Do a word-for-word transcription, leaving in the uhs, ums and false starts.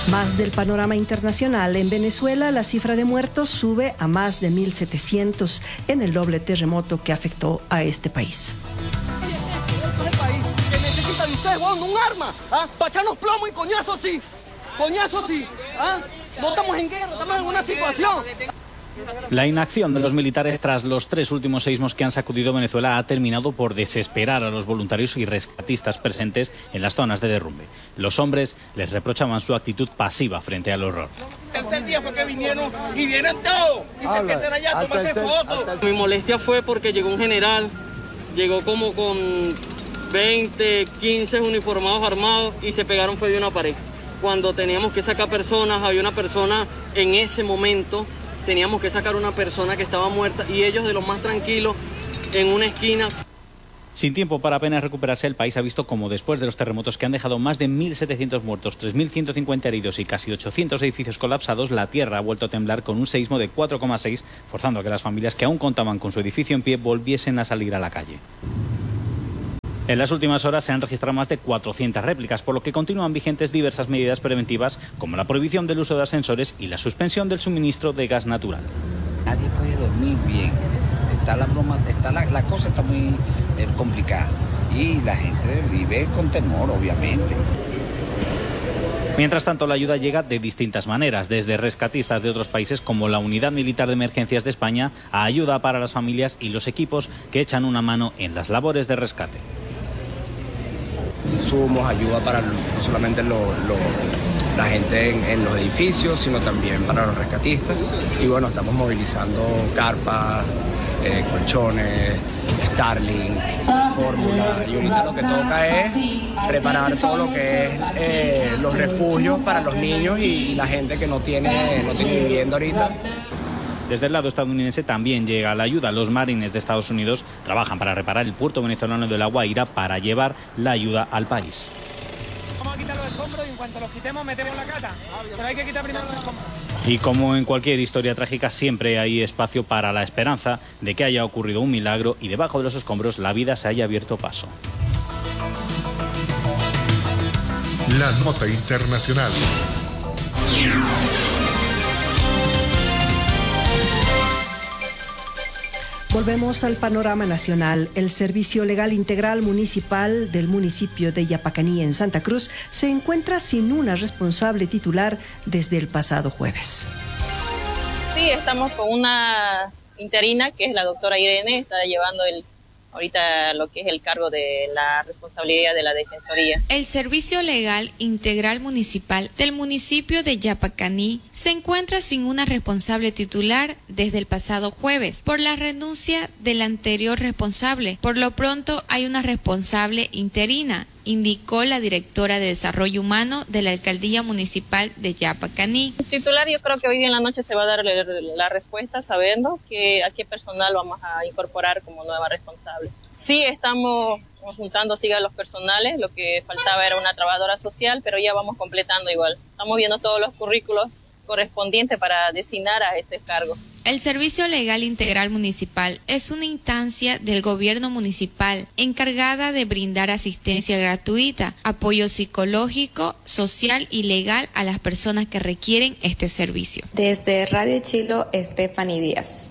Más del panorama internacional. En Venezuela, la cifra de muertos sube a más de mil setecientos en el doble terremoto que afectó a este país. Esto es el país que necesita de ustedes, bueno, un arma, ¿ah? Para echarnos plomo y coñazo sí, coñazo sí, ¿ah? No estamos en guerra, estamos en una situación. La inacción de los militares tras los tres últimos seísmos que han sacudido Venezuela ha terminado por desesperar a los voluntarios y rescatistas presentes en las zonas de derrumbe. Los hombres les reprochaban su actitud pasiva frente al horror. El tercer día fue que vinieron y vienen todos y se sienten allá a tomarse fotos. Mi molestia fue porque llegó un general, llegó como con veinte, quince uniformados armados y se pegaron fue de una pared. Cuando teníamos que sacar personas, había una persona en ese momento. Teníamos que sacar una persona que estaba muerta y ellos de lo más tranquilos en una esquina. Sin tiempo para apenas recuperarse, el país ha visto como después de los terremotos que han dejado más de mil setecientos muertos, tres mil ciento cincuenta heridos y casi ochocientos edificios colapsados, la tierra ha vuelto a temblar con un seísmo de cuatro coma seis, forzando a que las familias que aún contaban con su edificio en pie volviesen a salir a la calle. En las últimas horas se han registrado más de cuatrocientas réplicas, por lo que continúan vigentes diversas medidas preventivas como la prohibición del uso de ascensores y la suspensión del suministro de gas natural. Nadie puede dormir bien, está la broma, está la, la cosa está muy eh, complicada y la gente vive con temor, obviamente. Mientras tanto, la ayuda llega de distintas maneras, desde rescatistas de otros países como la Unidad Militar de Emergencias de España a ayuda para las familias y los equipos que echan una mano en las labores de rescate. Insumos, ayuda para no solamente lo, lo, la gente en, en los edificios, sino también para los rescatistas. Y bueno, estamos movilizando carpas, eh, colchones, Starlink, fórmula. Y ahorita lo que toca es preparar todo lo que es eh, los refugios para los niños y, y la gente que no tiene, no tiene vivienda ahorita. Desde el lado estadounidense también llega la ayuda. Los marines de Estados Unidos trabajan para reparar el puerto venezolano de La Guaira para llevar la ayuda al país. Vamos a quitar los escombros y en cuanto los quitemos metemos la cata. Pero hay que quitar primero los escombros. Y como en cualquier historia trágica, siempre hay espacio para la esperanza de que haya ocurrido un milagro y debajo de los escombros la vida se haya abierto paso. La nota internacional. Volvemos al panorama nacional. El Servicio Legal Integral Municipal del municipio de Yapacaní, en Santa Cruz, se encuentra sin una responsable titular desde el pasado jueves. Sí, estamos con una interina, que es la doctora Irene, está llevando el ahorita lo que es el cargo de la responsabilidad de la Defensoría. El Servicio Legal Integral Municipal del municipio de Yapacaní se encuentra sin una responsable titular desde el pasado jueves por la renuncia del anterior responsable. Por lo pronto hay una responsable interina, indicó la directora de Desarrollo Humano de la Alcaldía Municipal de Yapacaní. El titular, yo creo que hoy en la noche se va a dar la respuesta sabiendo que a qué personal vamos a incorporar como nueva responsable. Sí, estamos juntando siga los personales, lo que faltaba era una trabajadora social, pero ya vamos completando igual. Estamos viendo todos los currículos correspondientes para designar a ese cargo. El Servicio Legal Integral Municipal es una instancia del gobierno municipal encargada de brindar asistencia gratuita, apoyo psicológico, social y legal a las personas que requieren este servicio. Desde Radio Chilo, Stephanie Díaz.